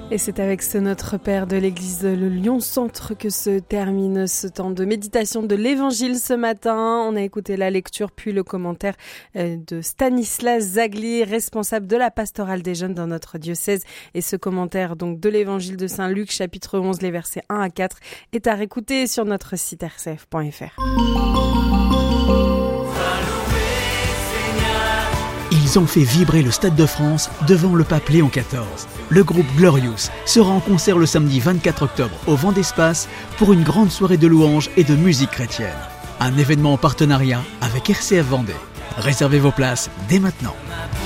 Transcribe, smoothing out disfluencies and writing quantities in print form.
Et c'est avec ce Notre Père de l'église le Lyon-Centre que se termine ce temps de méditation de l'Évangile ce matin. On a écouté la lecture puis le commentaire de Stanislas Zagli, responsable de la pastorale des jeunes dans notre diocèse. Et ce commentaire donc de l'Évangile de Saint-Luc, chapitre 11, les versets 1 à 4, est à réécouter sur notre site rcf.fr. Ils ont fait vibrer le Stade de France devant le pape Léon XIV. Le groupe Glorious sera en concert le samedi 24 octobre au Vent d'Espace pour une grande soirée de louanges et de musique chrétienne. Un événement en partenariat avec RCF Vendée. Réservez vos places dès maintenant.